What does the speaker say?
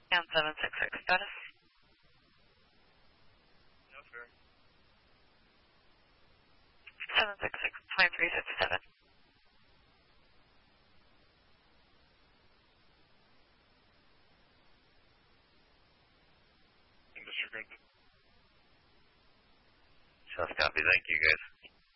And 766 status. No, sir. 766-2357. Disregard. Just copy. Thank you, guys.